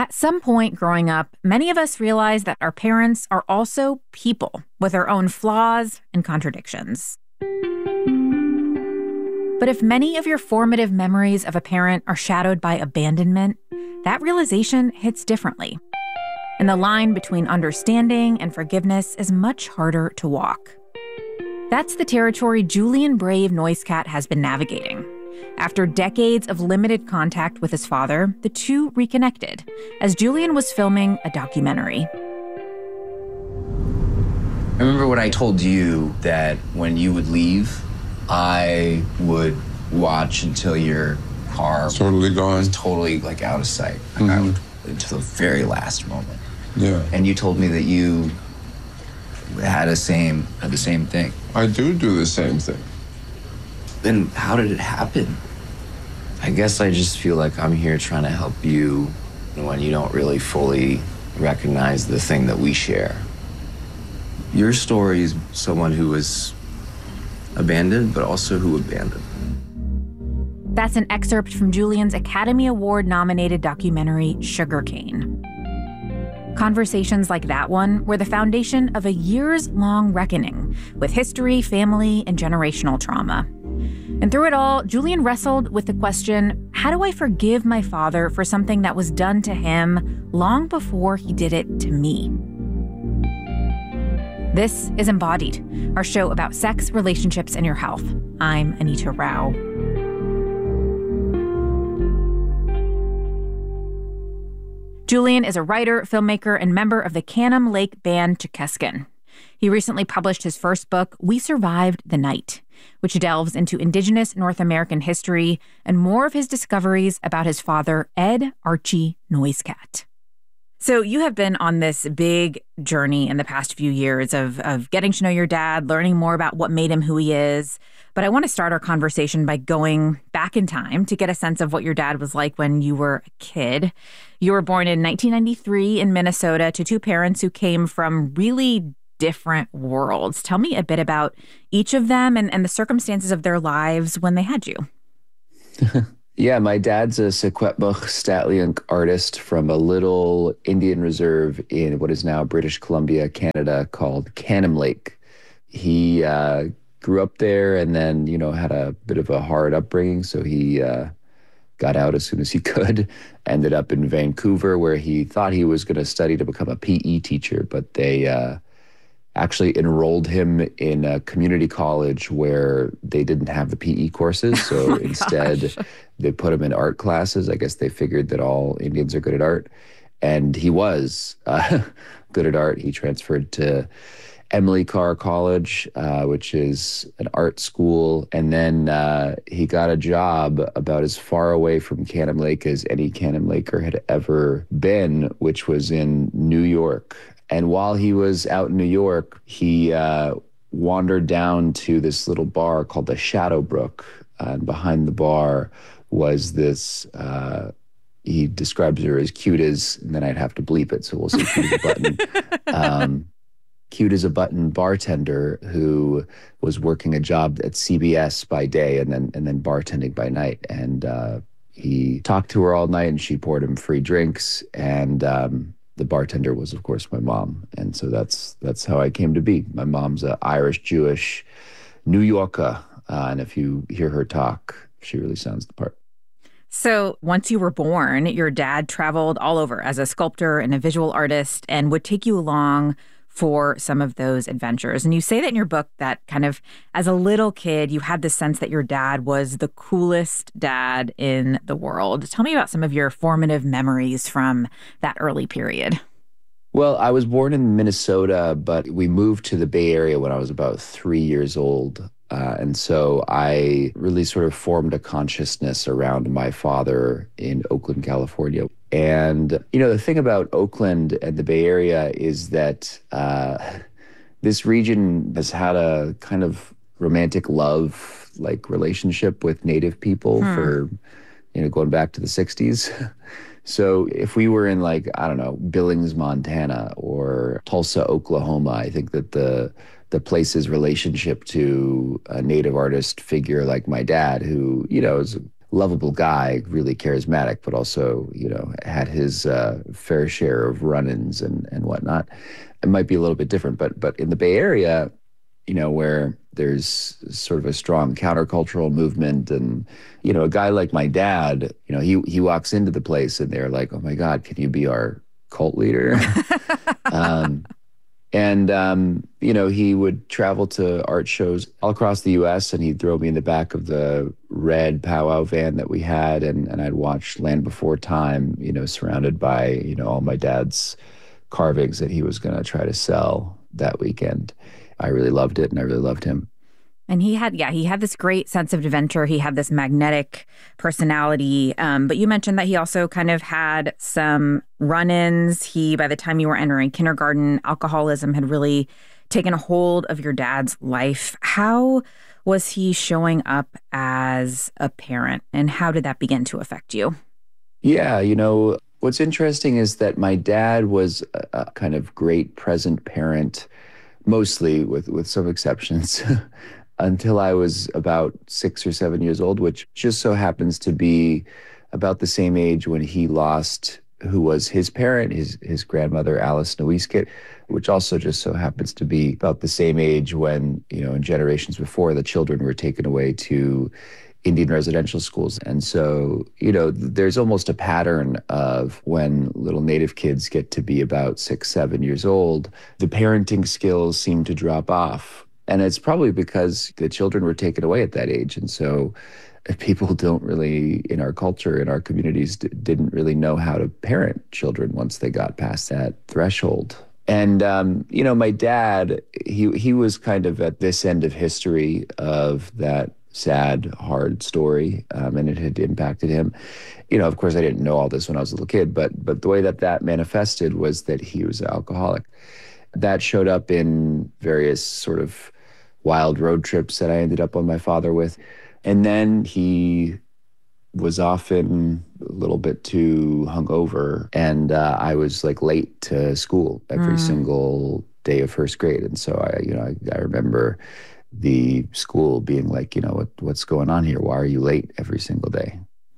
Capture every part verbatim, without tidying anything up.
At some point growing up, many of us realize that our parents are also people with their own flaws and contradictions. But if many of your formative memories of a parent are shadowed by abandonment, that realization hits differently. And the line between understanding and forgiveness is much harder to walk. That's the territory Julian Brave Noiscat has been navigating. After decades of limited contact with his father, the two reconnected as Julian was filming a documentary. I remember when I told you that when you would leave, I would watch until your car totally gone, was totally like out of sight, like mm-hmm. I would, until the very last moment. Yeah. And you told me that you had a same had the same thing. I do do the same thing. Then how did it happen? I guess I just feel like I'm here trying to help you when you don't really fully recognize the thing that we share. Your story is someone who was abandoned, but also who abandoned. That's an excerpt from Julian's Academy Award-nominated documentary, Sugarcane. Conversations like that one were the foundation of a years-long reckoning with history, family, and generational trauma. And through it all, Julian wrestled with the question, how do I forgive my father for something that was done to him long before he did it to me? This is Embodied, our show about sex, relationships, and your health. I'm Anita Rao. Julian is a writer, filmmaker, and member of the Cannon Lake band Chukeskin. He recently published his first book, We Survived the Night, which delves into Indigenous North American history and more of his discoveries about his father, Ed Archie Noiscat. So you have been on this big journey in the past few years of, of getting to know your dad, learning more about what made him who he is. But I want to start our conversation by going back in time to get a sense of what your dad was like when you were a kid. You were born in nineteen ninety-three in Minnesota to two parents who came from really different worlds. Tell me a bit about each of them and, and the circumstances of their lives when they had you. Yeah, my dad's a Secwepemc St'át'imc artist from a little Indian reserve in what is now British Columbia, Canada, called Cannon Lake. He uh, grew up there and then, you know, had a bit of a hard upbringing, so he uh, got out as soon as he could, ended up in Vancouver where he thought he was going to study to become a P E teacher, but they uh, actually enrolled him in a community college where they didn't have the P E courses. So oh instead, gosh. They put him in art classes. I guess they figured that all Indians are good at art. And he was uh, good at art. He transferred to Emily Carr College, uh, which is an art school. And then uh, he got a job about as far away from Cannon Lake as any Cannon Laker had ever been, which was in New York. And while he was out in New York, he uh, wandered down to this little bar called the Shadowbrook. Uh, and behind the bar was this, uh, he describes her as cute as, and then I'd have to bleep it, so we'll say cute as a button. Um, cute as a button bartender who was working a job at C B S by day and then and then bartending by night. And uh, he talked to her all night and she poured him free drinks. And um, the bartender was, of course, my mom. And so that's that's how I came to be. My mom's an Irish-Jewish New Yorker. Uh, and if you hear her talk, she really sounds the part. So once you were born, your dad traveled all over as a sculptor and a visual artist and would take you along for some of those adventures. And you say that in your book that kind of as a little kid, you had this sense that your dad was the coolest dad in the world. Tell me about some of your formative memories from that early period. Well, I was born in Minnesota, but we moved to the Bay Area when I was about three years old. Uh, and so I really sort of formed a consciousness around my father in Oakland, California. And, you know, the thing about Oakland and the Bay Area is that uh, this region has had a kind of romantic love, like, relationship with Native people hmm. for, you know, going back to the sixties. So if we were in, like, I don't know, Billings, Montana or Tulsa, Oklahoma, I think that the the place's relationship to a Native artist figure like my dad, who, you know, is lovable guy, really charismatic, but also, you know, had his uh, fair share of run-ins and, and whatnot. It might be a little bit different, but but in the Bay Area, you know, where there's sort of a strong countercultural movement, and, you know, a guy like my dad, you know, he he walks into the place and they're like, oh my God, can you be our cult leader? um, and, um, you know, he would travel to art shows all across the U S and he'd throw me in the back of the red powwow van that we had. And, and I'd watch Land Before Time, you know, surrounded by, you know, all my dad's carvings that he was going to try to sell that weekend. I really loved it, and I really loved him. And he had, yeah, he had this great sense of adventure. He had this magnetic personality. Um, but you mentioned that he also kind of had some run-ins. He, by the time you were entering kindergarten, alcoholism had really taken a hold of your dad's life. How was he showing up as a parent, and how did that begin to affect you? Yeah, you know, what's interesting is that my dad was a, a kind of great present parent, mostly, with, with some exceptions, until I was about six or seven years old, which just so happens to be about the same age when he lost who was his parent, his his grandmother, Alice Nowiskit, which also just so happens to be about the same age when, you know, in generations before, the children were taken away to Indian residential schools. And so, you know, there's almost a pattern of when little Native kids get to be about six, seven years old, the parenting skills seem to drop off. And it's probably because the children were taken away at that age. And so people don't really, in our culture, in our communities, d- didn't really know how to parent children once they got past that threshold. And, um, you know, my dad, he he was kind of at this end of history of that sad, hard story, um, and it had impacted him. You know, of course, I didn't know all this when I was a little kid, but but the way that that manifested was that he was an alcoholic. That showed up in various sort of wild road trips that I ended up on my father with. And then he was often a little bit too hungover, and uh, I was like late to school every mm. single day of first grade. And so I, you know, I, I remember the school being like, you know, what, what's going on here? Why are you late every single day?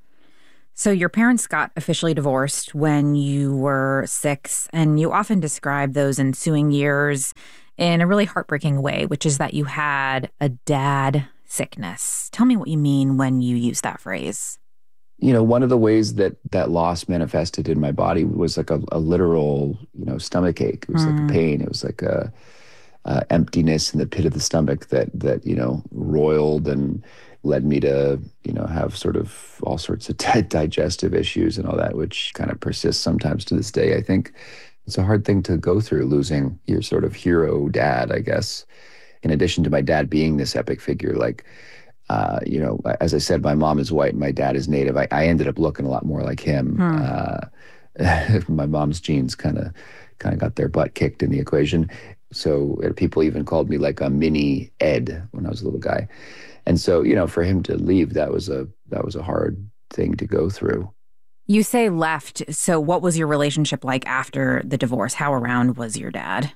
So your parents got officially divorced when you were six, and you often describe those ensuing years in a really heartbreaking way, which is that you had a dad sickness. Tell me what you mean when you use that phrase. You know, one of the ways that that loss manifested in my body was like a, a literal, you know, stomach ache. It was mm. like a pain. It was like a, a emptiness in the pit of the stomach that that, you know, roiled and led me to, you know, have sort of all sorts of di- digestive issues and all that, which kind of persists sometimes to this day. I think it's a hard thing to go through, losing your sort of hero dad, I guess. In addition to my dad being this epic figure, like, uh, you know, as I said, my mom is white and my dad is Native. I, I ended up looking a lot more like him. Hmm. Uh, my mom's genes kind of kind of got their butt kicked in the equation. So uh, people even called me like a mini Ed when I was a little guy. And so, you know, for him to leave, that was a that was a hard thing to go through. You say left. So what was your relationship like after the divorce? How around was your dad?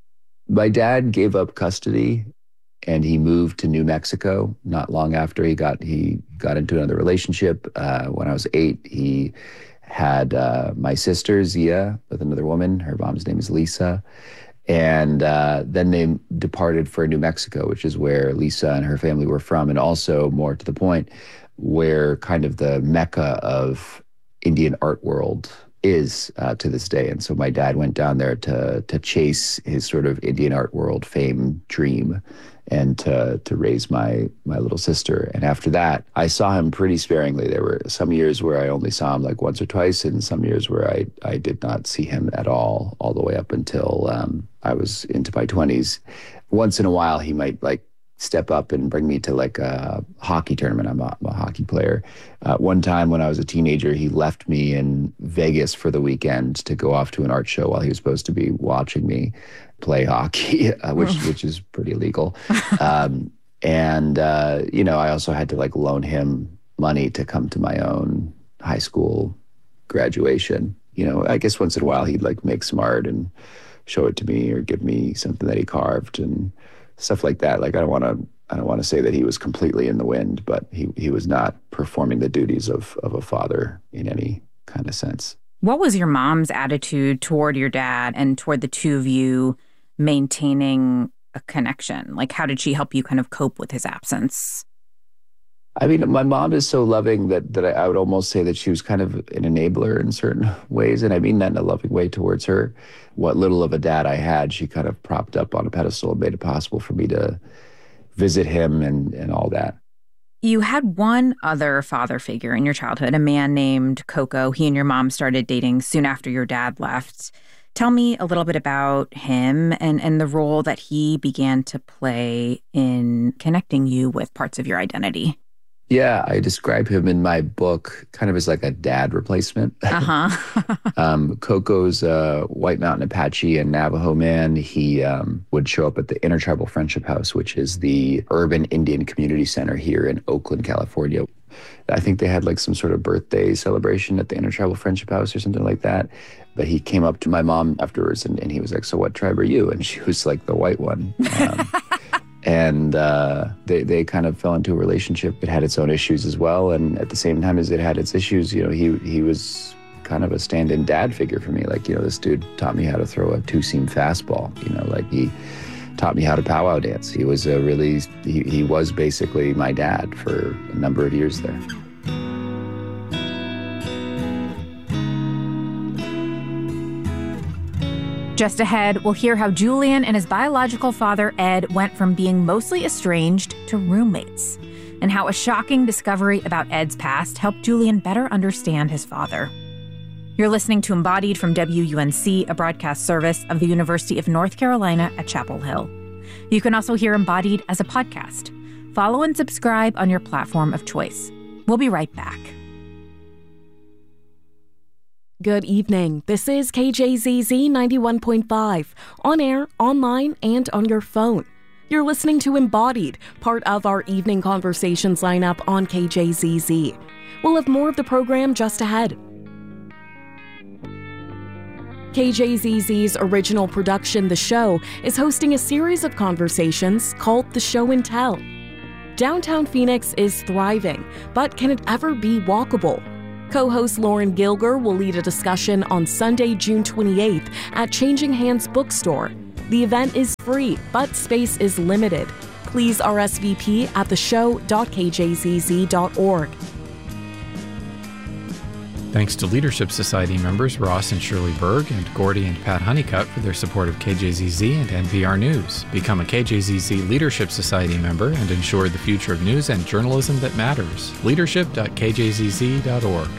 My dad gave up custody and he moved to New Mexico not long after he got he got into another relationship. Uh, when I was eight, he had uh, my sister, Zia, with another woman. Her mom's name is Lisa. And uh, then they departed for New Mexico, which is where Lisa and her family were from, and also, more to the point, where kind of the mecca of Indian art world is uh, to this day. And so my dad went down there to to chase his sort of Indian art world fame dream and to to raise my my little sister. And after that, I saw him pretty sparingly. There were some years where I only saw him like once or twice, and some years where I, I did not see him at all, all the way up until um, I was into my twenties. Once in a while, he might like step up and bring me to like a hockey tournament. I'm a, I'm a hockey player. Uh, one time when I was a teenager, he left me in Vegas for the weekend to go off to an art show while he was supposed to be watching me play hockey, uh, which which is pretty illegal. Um, and, uh, you know, I also had to like loan him money to come to my own high school graduation. You know, I guess once in a while he'd like make some art and show it to me or give me something that he carved and stuff like that. Like, I don't want to I don't want to say that he was completely in the wind, but he, he was not performing the duties of, of a father in any kind of sense. What was your mom's attitude toward your dad and toward the two of you maintaining a connection? Like, how did she help you kind of cope with his absence? I mean, my mom is so loving that that I, I would almost say that she was kind of an enabler in certain ways. And I mean that in a loving way towards her. What little of a dad I had, she kind of propped up on a pedestal and made it possible for me to visit him and, and all that. You had one other father figure in your childhood, a man named Coco. He and your mom started dating soon after your dad left. Tell me a little bit about him and, and the role that he began to play in connecting you with parts of your identity. Yeah, I describe him in my book kind of as like a dad replacement. Uh-huh. um, Coco's a White Mountain Apache and Navajo man. He um, would show up at the Intertribal Friendship House, which is the urban Indian community center here in Oakland, California. I think they had like some sort of birthday celebration at the Intertribal Friendship House or something like that. But he came up to my mom afterwards and, and he was like, "So what tribe are you?" And she was like, "The white one." Um, And uh, they, they kind of fell into a relationship. It had its own issues as well. And at the same time as it had its issues, you know, he he was kind of a stand-in dad figure for me. Like, you know, this dude taught me how to throw a two-seam fastball. You know, like he taught me how to powwow dance. He was a really, he, he was basically my dad for a number of years there. Just ahead, we'll hear how Julian and his biological father, Ed, went from being mostly estranged to roommates, and how a shocking discovery about Ed's past helped Julian better understand his father. You're listening to Embodied from W U N C, a broadcast service of the University of North Carolina at Chapel Hill. You can also hear Embodied as a podcast. Follow and subscribe on your platform of choice. We'll be right back. Good evening. This is K J Z Z ninety-one point five, on air, online, and on your phone. You're listening to Embodied, part of our evening conversations lineup on K J Z Z. We'll have more of the program just ahead. K J Z Z's original production, The Show, is hosting a series of conversations called The Show and Tell. Downtown Phoenix is thriving, but can it ever be walkable? Co-host Lauren Gilger will lead a discussion on Sunday, June twenty-eighth at Changing Hands Bookstore. The event is free, but space is limited. Please R S V P at the show dot k j z z dot org. Thanks to Leadership Society members Ross and Shirley Berg and Gordy and Pat Honeycutt for their support of K J Z Z and N P R News. Become a K J Z Z Leadership Society member and ensure the future of news and journalism that matters. leadership dot k j z z dot org.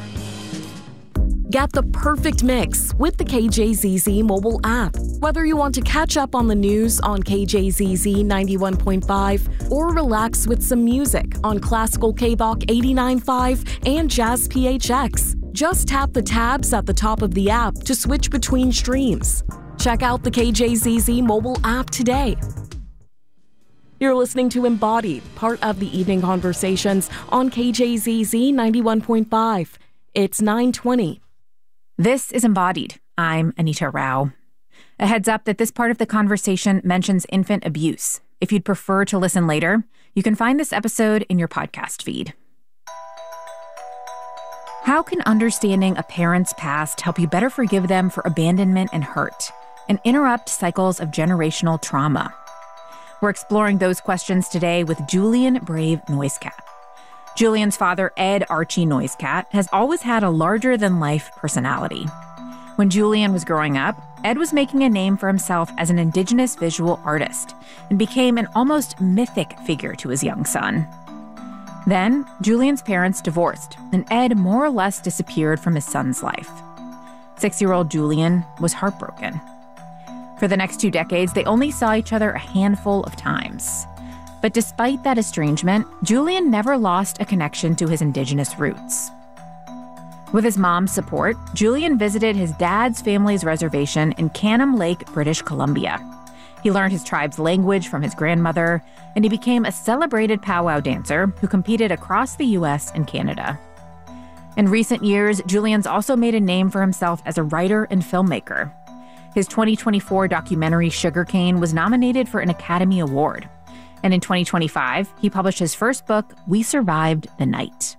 Get the perfect mix with the K J Z Z mobile app. Whether you want to catch up on the news on K J Z Z ninety-one point five or relax with some music on Classical K B O C eighty-nine point five and Jazz P H X, just tap the tabs at the top of the app to switch between streams. Check out the K J Z Z mobile app today. You're listening to Embodied, part of the evening conversations on K J Z Z ninety-one point five. It's nine twenty. This is Embodied. I'm Anita Rao. A heads up that this part of the conversation mentions infant abuse. If you'd prefer to listen later, you can find this episode in your podcast feed. How can understanding a parent's past help you better forgive them for abandonment and hurt, and interrupt cycles of generational trauma? We're exploring those questions today with Julian Brave Noisecat. Julian's father, Ed Archie Noisecat, has always had a larger-than-life personality. When Julian was growing up, Ed was making a name for himself as an indigenous visual artist and became an almost mythic figure to his young son. Then, Julian's parents divorced, and Ed more or less disappeared from his son's life. Six-year-old Julian was heartbroken. For the next two decades, they only saw each other a handful of times. But despite that estrangement, Julian never lost a connection to his indigenous roots. With his mom's support, Julian visited his dad's family's reservation in Canham Lake, British Columbia. He learned his tribe's language from his grandmother, and he became a celebrated powwow dancer who competed across the U S and Canada. In recent years, Julian's also made a name for himself as a writer and filmmaker. His twenty twenty-four documentary Sugarcane was nominated for an Academy Award. And in twenty twenty-five, he published his first book, We Survived the Night.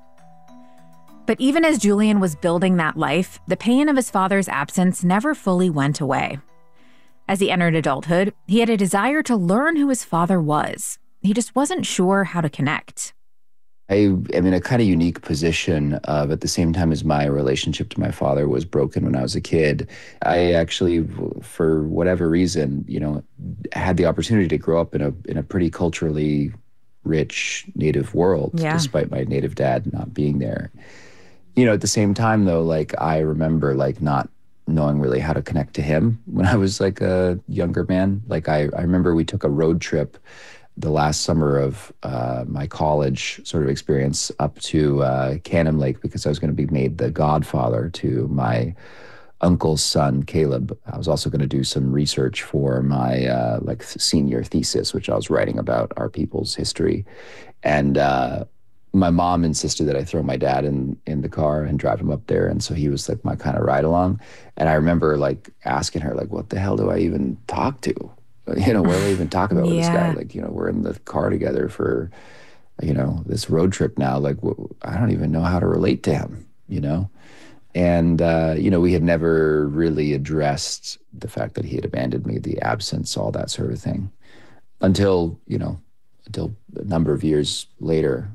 But even as Julian was building that life, the pain of his father's absence never fully went away. As he entered adulthood, he had a desire to learn who his father was. He just wasn't sure how to connect. I am in a kind of unique position of, at the same time as my relationship to my father was broken when I was a kid, I actually, for whatever reason, you know, had the opportunity to grow up in a in a pretty culturally rich Native world, yeah. despite my Native dad not being there. You know, at the same time, though, like, I remember, like, not knowing really how to connect to him when I was, like, a younger man. Like, I, I remember we took a road trip the last summer of uh, my college sort of experience up to uh, Cannon Lake because I was going to be made the godfather to my uncle's son, Caleb. I was also going to do some research for my, uh, like, senior thesis, which I was writing about our people's history. And, uh, my mom insisted that I throw my dad in, in the car and drive him up there. And so he was like my kind of ride along. And I remember like asking her, like, what the hell do I even talk to? You know, what do I even talk about yeah. with this guy? Like, you know, we're in the car together for, you know, this road trip now. Like, I don't even know how to relate to him, you know? And, uh, you know, we had never really addressed the fact that he had abandoned me, the absence, all that sort of thing, until, you know, until a number of years later.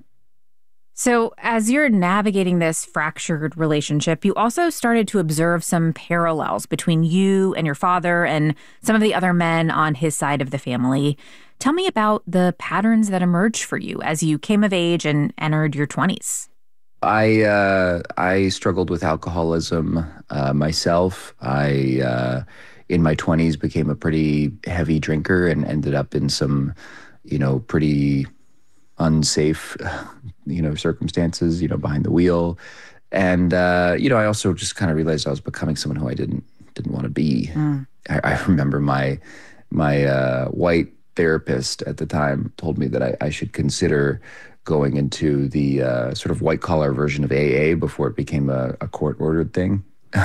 So as you're navigating this fractured relationship, you also started to observe some parallels between you and your father and some of the other men on his side of the family. Tell me about the patterns that emerged for you as you came of age and entered your twenties. I uh, I struggled with alcoholism uh, myself. I, uh, in my twenties, became a pretty heavy drinker and ended up in some, you know, pretty unsafe, you know, circumstances, you know, behind the wheel. And, uh, you know, I also just kind of realized I was becoming someone who I didn't, didn't want to be. Mm. I, I remember my, my, uh, white therapist at the time told me that I, I should consider going into the, uh, sort of white collar version of A A before it became a, a court ordered thing.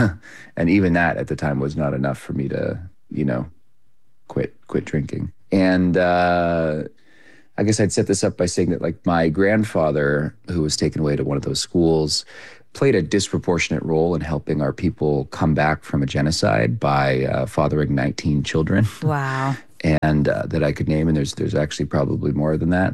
And even that at the time was not enough for me to, you know, quit, quit drinking. And, uh, I guess I'd set this up by saying that, like, my grandfather, who was taken away to one of those schools, played a disproportionate role in helping our people come back from a genocide by uh, fathering nineteen children. Wow. And uh, that I could name, and there's there's actually probably more than that.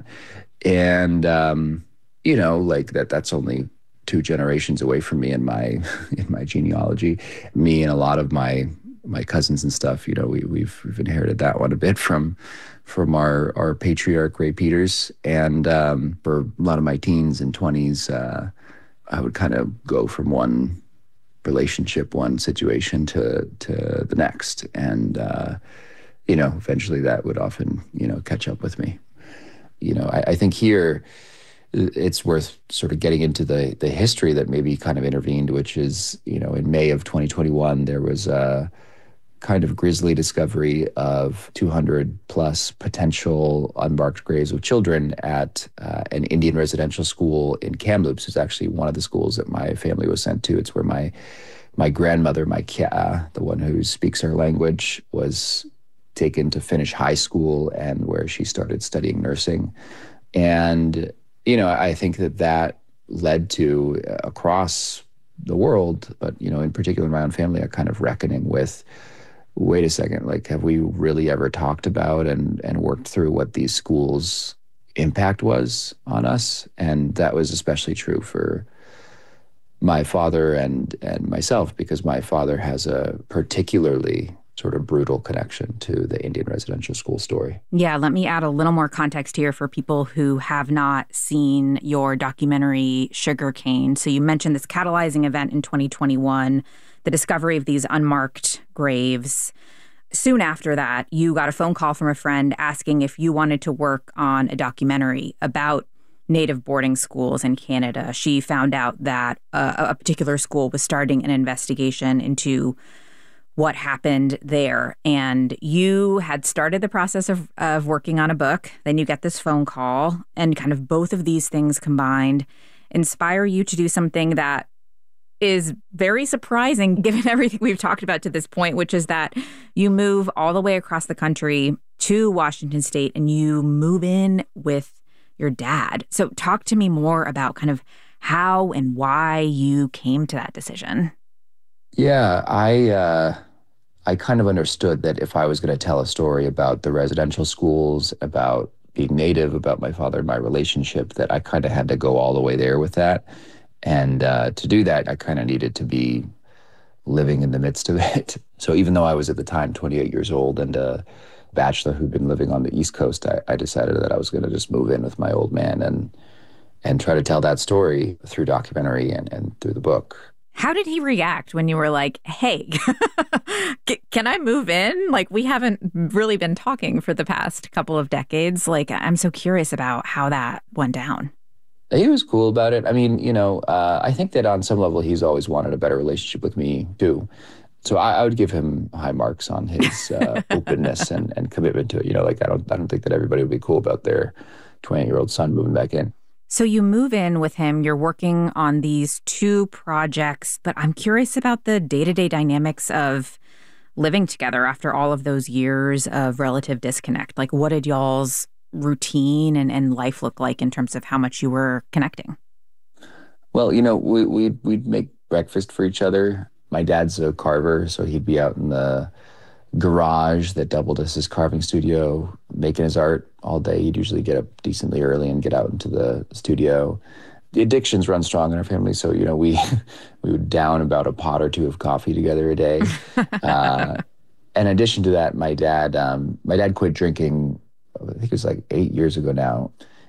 And, um, you know, like, that that's only two generations away from me in my in my genealogy. Me and a lot of my my cousins and stuff, you know, we, we've we've inherited that one a bit from from our, our patriarch, Ray Peters. And um, for a lot of my teens and twenties, uh, I would kind of go from one relationship, one situation to to the next. And, uh, you know, eventually that would often, you know, catch up with me. You know, I, I think here it's worth sort of getting into the the history that maybe kind of intervened, which is, you know, in May of twenty twenty-one, there was a kind of grisly discovery of two hundred plus potential unmarked graves of children at uh, an Indian residential school in Kamloops. It's actually one of the schools that my family was sent to. It's where my my grandmother, my Kia, the one who speaks our language, was taken to finish high school and where she started studying nursing. And, you know, I think that that led to, uh, across the world, but, you know, in particular in my own family, a kind of reckoning with, wait a second, like, have we really ever talked about and, and worked through what these schools' impact was on us? And that was especially true for my father and, and myself, because my father has a particularly sort of brutal connection to the Indian residential school story. Yeah, let me add a little more context here for people who have not seen your documentary Sugarcane. So you mentioned this catalyzing event in twenty twenty-one, the discovery of these unmarked graves. Soon after that, you got a phone call from a friend asking if you wanted to work on a documentary about Native boarding schools in Canada. She found out that a, a particular school was starting an investigation into what happened there. And you had started the process of, of working on a book. Then you get this phone call, and kind of both of these things combined inspire you to do something that is very surprising given everything we've talked about to this point, which is that you move all the way across the country to Washington State and you move in with your dad. So talk to me more about kind of how and why you came to that decision. Yeah, I uh, I kind of understood that if I was going to tell a story about the residential schools, about being Native, about my father and my relationship, that I kind of had to go all the way there with that. And uh, to do that, I kind of needed to be living in the midst of it. So even though I was at the time twenty-eight years old and a bachelor who'd been living on the East Coast, I, I decided that I was going to just move in with my old man and and try to tell that story through documentary and, and through the book. How did he react when you were like, hey, can I move in? Like, we haven't really been talking for the past couple of decades. Like, I'm so curious about how that went down. He was cool about it. I mean, you know, uh, I think that on some level, he's always wanted a better relationship with me, too. So I, I would give him high marks on his uh, openness and, and commitment to it. You know, like, I don't, I don't think that everybody would be cool about their twenty-year-old son moving back in. So you move in with him, you're working on these two projects, but I'm curious about the day-to-day dynamics of living together after all of those years of relative disconnect. Like, what did y'all's routine and, and life look like in terms of how much you were connecting? Well, you know, we, we'd, we'd make breakfast for each other. My dad's a carver, so he'd be out in the garage that doubled as his carving studio, making his art all day. He'd usually get up decently early and get out into the studio. The addictions run strong in our family, so, you know, we we would down about a pot or two of coffee together a day. uh, in addition to that, my dad, um, my dad quit drinking, I think it was like eight years ago now,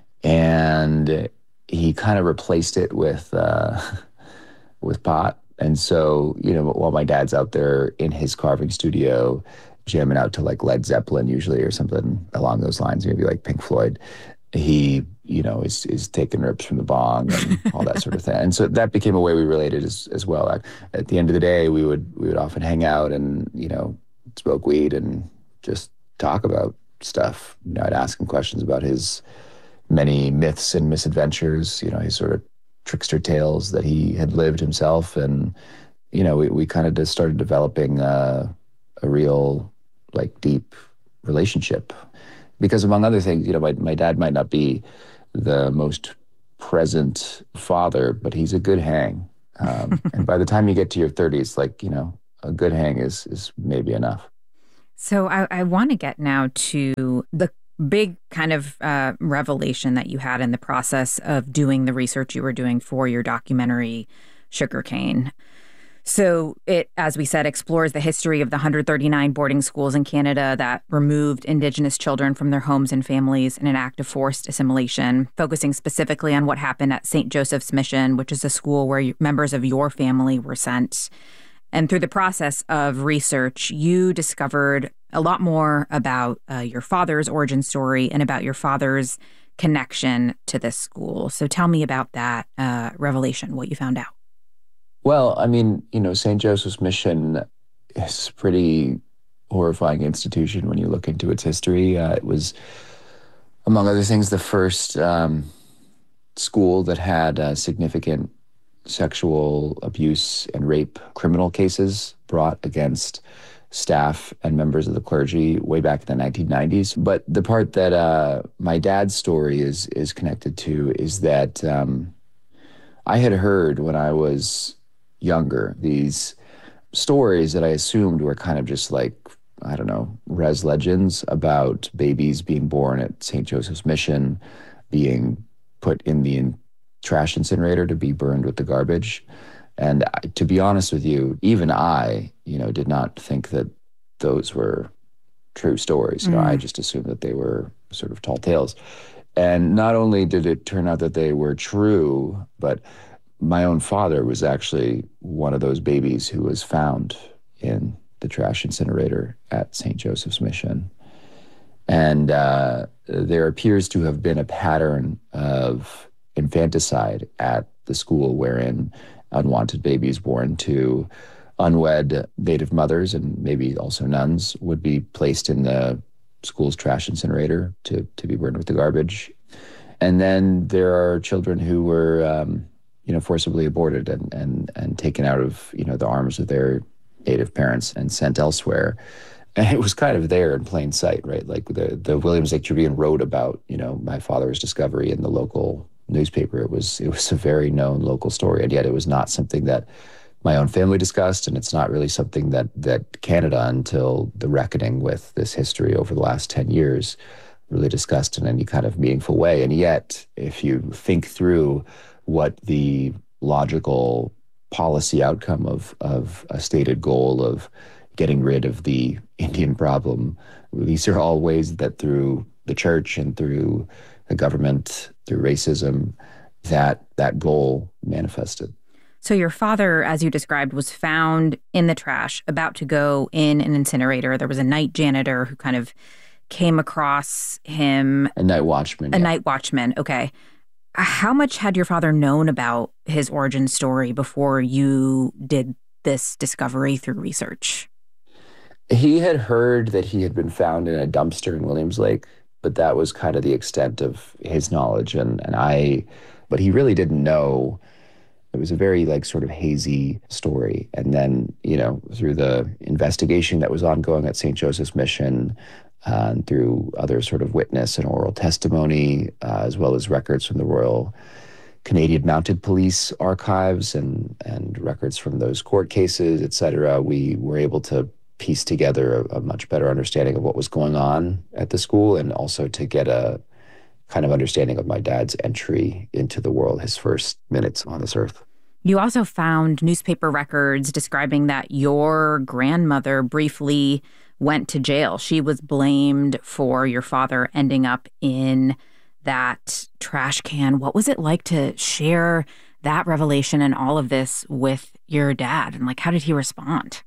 and he kind of replaced it with uh, with pot. And so, you know, while my dad's out there in his carving studio, jamming out to like Led Zeppelin usually or something along those lines, maybe like Pink Floyd, he, you know, is is taking rips from the bong and all that sort of thing. And so that became a way we related as as well. At, at the end of the day, we would we would often hang out and, you know, smoke weed and just talk about stuff. You know, I'd ask him questions about his many myths and misadventures, you know, his sort of trickster tales that he had lived himself. And, you know, we, we kind of just started developing uh, a real, like, deep relationship. Because among other things, you know, my, my dad might not be the most present father, but he's a good hang. Um, and by the time you get to your thirties, like, you know, a good hang is is maybe enough. So I, I want to get now to the big kind of uh, revelation that you had in the process of doing the research you were doing for your documentary, Sugarcane. So it, as we said, explores the history of the one hundred thirty-nine boarding schools in Canada that removed Indigenous children from their homes and families in an act of forced assimilation, focusing specifically on what happened at Saint Joseph's Mission, which is a school where members of your family were sent. And through the process of research, you discovered a lot more about uh, your father's origin story and about your father's connection to this school. So tell me about that uh, revelation, what you found out. Well, I mean, you know, Saint Joseph's Mission is a pretty horrifying institution when you look into its history. Uh, it was, among other things, the first um, school that had uh, significant sexual abuse and rape criminal cases brought against staff and members of the clergy way back in the nineteen nineties. But the part that uh, my dad's story is is connected to is that um, I had heard when I was younger these stories that I assumed were kind of just like, I don't know, res legends about babies being born at Saint Joseph's Mission, being put in the in- trash incinerator to be burned with the garbage. And I, to be honest with you, even I, you know, did not think that those were true stories. You know, mm. I just assumed that they were sort of tall tales. And not only did it turn out that they were true, but my own father was actually one of those babies who was found in the trash incinerator at Saint Joseph's Mission. And uh, there appears to have been a pattern of infanticide at the school wherein unwanted babies born to unwed Native mothers and maybe also nuns would be placed in the school's trash incinerator to, to be burned with the garbage. And then there are children who were, um, you know, forcibly aborted and, and, and taken out of, you know, the arms of their Native parents and sent elsewhere. And it was kind of there in plain sight, right? Like the, the Williams Lake Tribune wrote about, you know, my father's discovery in the local newspaper. It was it was a very known local story, and yet it was not something that my own family discussed, and it's not really something that that Canada, until the reckoning with this history over the last ten years, really discussed in any kind of meaningful way. And yet, if you think through what the logical policy outcome of of a stated goal of getting rid of the Indian problem, these are all ways that through the church and through the government, through racism, that that goal manifested. So your father, as you described, was found in the trash, about to go in an incinerator. There was a night janitor who kind of came across him. A night watchman. A yeah. night watchman, okay. How much had your father known about his origin story before you did this discovery through research? He had heard that he had been found in a dumpster in Williams Lake, but that was kind of the extent of his knowledge. And, and I, but he really didn't know. It was a very like sort of hazy story. And then, you know, through the investigation that was ongoing at Saint Joseph's Mission, uh, and through other sort of witness and oral testimony, uh, as well as records from the Royal Canadian Mounted Police archives and, and records from those court cases, et cetera, we were able to piece together a, a much better understanding of what was going on at the school, and also to get a kind of understanding of my dad's entry into the world, his first minutes on this earth. You also found newspaper records describing that your grandmother briefly went to jail. She was blamed for your father ending up in that trash can. What was it like to share that revelation and all of this with your dad? And like, how did he respond?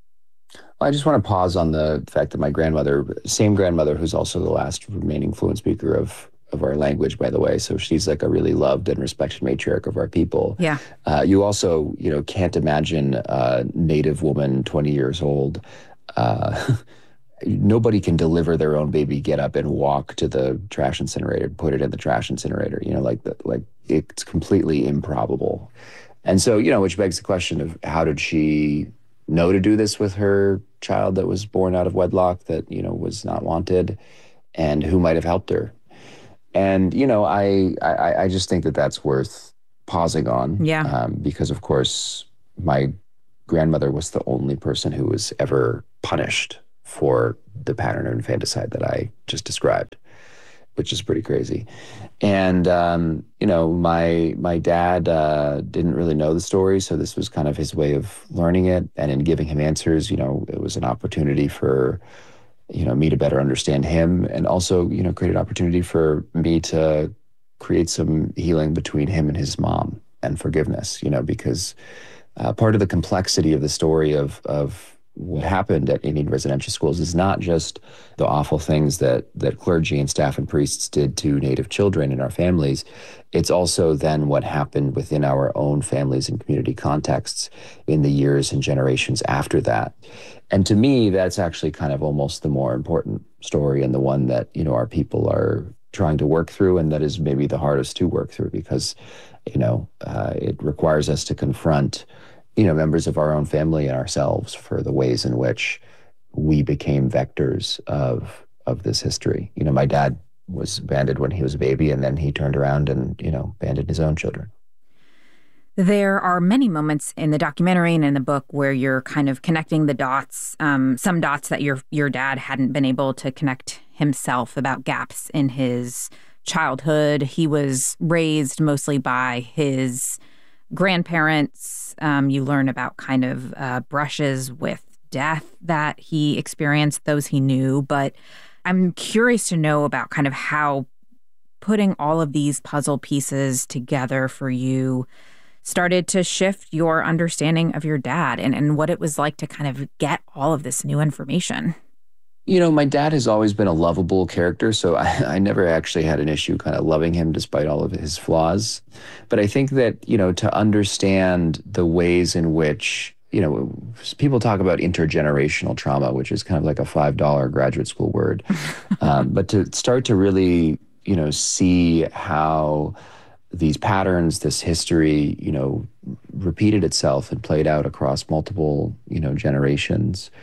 I just want to pause on the fact that my grandmother, same grandmother who's also the last remaining fluent speaker of, of our language, by the way. So she's like a really loved and respected matriarch of our people. Yeah. Uh, you also, you know, can't imagine a Native woman, twenty years old. Uh, nobody can deliver their own baby, get up and walk to the trash incinerator, put it in the trash incinerator. You know, like the, like it's completely improbable. And so, you know, which begs the question of how did she know to do this with her child that was born out of wedlock, that, you know, was not wanted, and who might have helped her. And, you know, I, I, I just think that that's worth pausing on. Yeah. Um, because, of course, my grandmother was the only person who was ever punished for the pattern of infanticide that I just described, which is pretty crazy. And, um, you know, my my dad uh, didn't really know the story, so this was kind of his way of learning it. And in giving him answers, you know, it was an opportunity for, you know, me to better understand him, and also, you know, create an opportunity for me to create some healing between him and his mom and forgiveness, you know, because uh, part of the complexity of the story of of what happened at Indian residential schools is not just the awful things that that clergy and staff and priests did to Native children in our families. It's also then what happened within our own families and community contexts in the years and generations after that. And to me, that's actually kind of almost the more important story, and the one that, you know, our people are trying to work through, and that is maybe the hardest to work through, because, you know, uh, it requires us to confront, you know, members of our own family and ourselves for the ways in which we became vectors of of this history. You know, my dad was banded when he was a baby, and then he turned around and, you know, banded his own children. There are many moments in the documentary and in the book where you're kind of connecting the dots, um, some dots that your your dad hadn't been able to connect himself, about gaps in his childhood. He was raised mostly by his grandparents. Um, you learn about kind of uh, brushes with death that he experienced, those he knew. But I'm curious to know about kind of how putting all of these puzzle pieces together for you started to shift your understanding of your dad, and, and what it was like to kind of get all of this new information. You know, my dad has always been a lovable character, so I, I never actually had an issue kind of loving him despite all of his flaws. But I think that, you know, to understand the ways in which, you know, people talk about intergenerational trauma, which is kind of like a five dollar graduate school word. um, but to start to really, you know, see how these patterns, this history, you know, repeated itself and played out across multiple, you know, generations,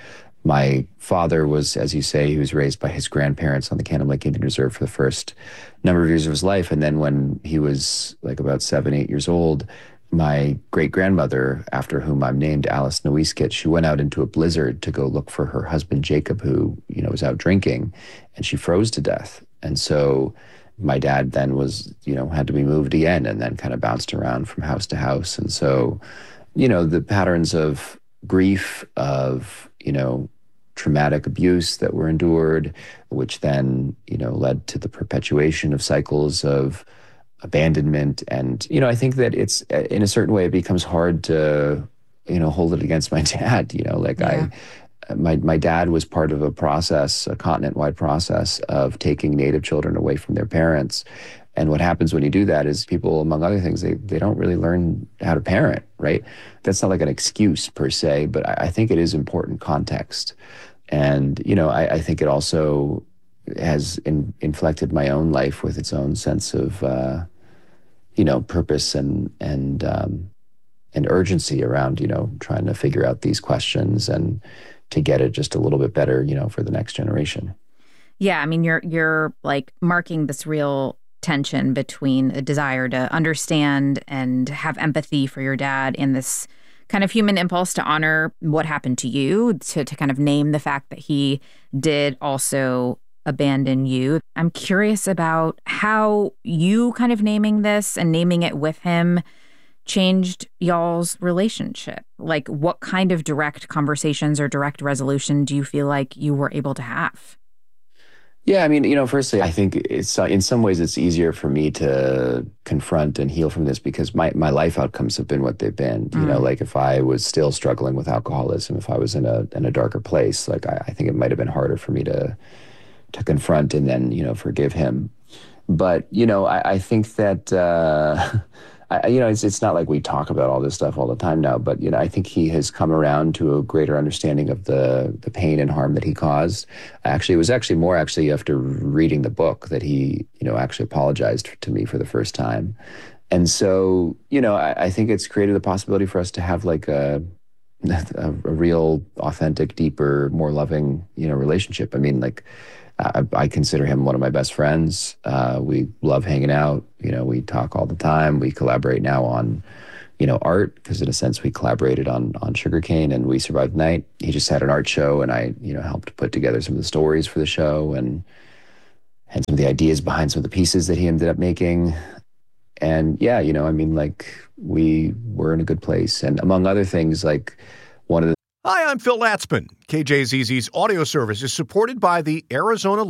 My father was, as you say, he was raised by his grandparents on the Canam Lake Indian Reserve for the first number of years of his life. And then when he was like about seven, eight years old, my great-grandmother, after whom I'm named, Alice Nowiskit, she went out into a blizzard to go look for her husband, Jacob, who, you know, was out drinking, and she froze to death. And so my dad then was, you know, had to be moved again and then kind of bounced around from house to house. And so, you know, the patterns of grief, of, you know, traumatic abuse that were endured, which then, you know, led to the perpetuation of cycles of abandonment. And, you know, I think that it's, in a certain way, it becomes hard to, you know, hold it against my dad, you know, like yeah. I, my, my dad was part of a process, a continent-wide process of taking Native children away from their parents. And what happens when you do that is people, among other things, they, they don't really learn how to parent, right? That's not like an excuse per se, but I, I think it is important context. And, you know, I, I think it also has in, inflected my own life with its own sense of, uh, you know, purpose and, and, um, and urgency around, you know, trying to figure out these questions and to get it just a little bit better, you know, for the next generation. Yeah. I mean, you're, you're like marking this real tension between a desire to understand and have empathy for your dad and this kind of human impulse to honor what happened to you, to, to kind of name the fact that he did also abandon you. I'm curious about how you kind of naming this and naming it with him changed y'all's relationship. Like, what kind of direct conversations or direct resolution do you feel like you were able to have? Yeah, I mean, you know, firstly, I think it's uh, in some ways it's easier for me to confront and heal from this because my, my life outcomes have been what they've been. Mm. You know, like if I was still struggling with alcoholism, if I was in a in a darker place, like I, I think it might have been harder for me to to confront and then, you know, forgive him. But, you know, I, I think that, uh, I, you know, it's it's not like we talk about all this stuff all the time now, but, you know, I think he has come around to a greater understanding of the the pain and harm that he caused. Actually, it was actually more actually after reading the book that he, you know, actually apologized to me for the first time. And so, you know, I, I think it's created the possibility for us to have like a, a, a real, authentic, deeper, more loving, you know, relationship. I mean, like, I, I consider him one of my best friends. Uh, we love hanging out. You know, we talk all the time. We collaborate now on, you know, art, because in a sense we collaborated on on Sugarcane and We Survived the Night. He just had an art show, and I, you know, helped put together some of the stories for the show and had some of the ideas behind some of the pieces that he ended up making. And yeah, you know, I mean, like, we were in a good place. And among other things, like, one of the Hi, I'm Phil Latzman. K J Z Z's audio service is supported by the Arizona